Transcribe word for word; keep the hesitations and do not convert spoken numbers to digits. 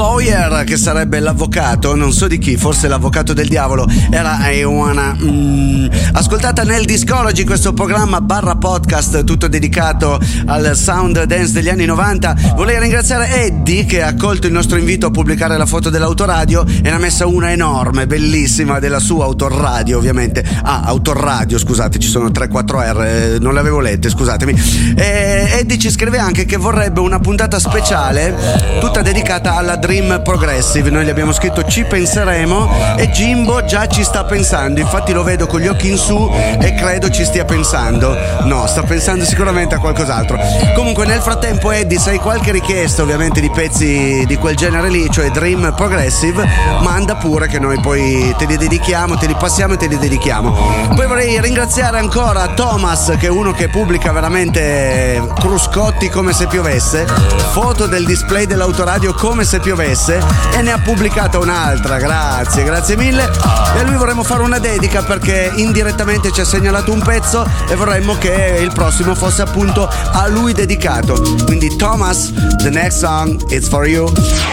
Lawyer, che sarebbe l'avvocato, non so di chi, forse l'avvocato del diavolo, era I Wanna mm, ascoltata nel Discology, questo programma barra podcast tutto dedicato al sound dance degli anni novanta. Volevo ringraziare Eddie che ha accolto il nostro invito a pubblicare la foto dell'autoradio e ne ha messa una enorme, bellissima, della sua autoradio, ovviamente. Ah, autoradio, scusate, ci sono tre quattro R, non le avevo lette, scusatemi. E Eddie ci scrive anche che vorrebbe una puntata speciale tutta dedicata alla Dream Progressive. Noi gli abbiamo scritto ci penseremo e Jimbo già ci sta pensando, infatti lo vedo con gli occhi in su e credo ci stia pensando. No, sta pensando sicuramente a qualcos'altro. Comunque nel frattempo Eddie, se hai qualche richiesta ovviamente di pezzi di quel genere lì, cioè Dream Progressive, manda pure che noi poi te li dedichiamo, te li passiamo e te li dedichiamo. Poi vorrei ringraziare ancora Thomas, che è uno che pubblica veramente cruscotti come se piovesse, foto del display dell'autoradio come se piovesse, e ne ha pubblicata un'altra. Grazie, grazie mille. E a lui vorremmo fare una dedica perché indirettamente ci ha segnalato un pezzo e vorremmo che il prossimo fosse appunto a lui dedicato. Quindi Thomas, the next song is for you.